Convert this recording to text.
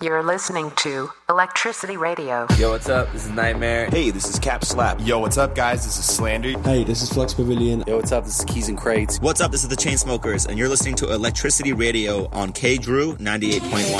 You're listening to Electricity Radio. Yo, what's up? This is Nightmare. Hey, this is Cap Slap. Yo, what's up, guys? This is Slander. Hey, this is Flex Pavilion. Yo, what's up? This is Keys and Crates. What's up? This is the Chainsmokers, and you're listening to Electricity Radio on K Drew 98.1.